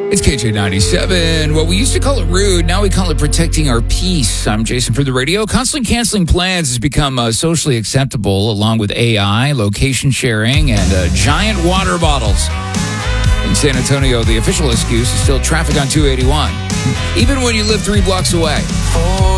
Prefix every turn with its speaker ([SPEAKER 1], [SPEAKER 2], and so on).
[SPEAKER 1] It's KJ97. Well, we used to call it rude. Now we call it protecting our peace. I'm Jason for the radio. Constantly canceling plans has become socially acceptable, along with AI, location sharing, and giant water bottles. In San Antonio, the official excuse is still traffic on 281, even when you live 3 blocks away.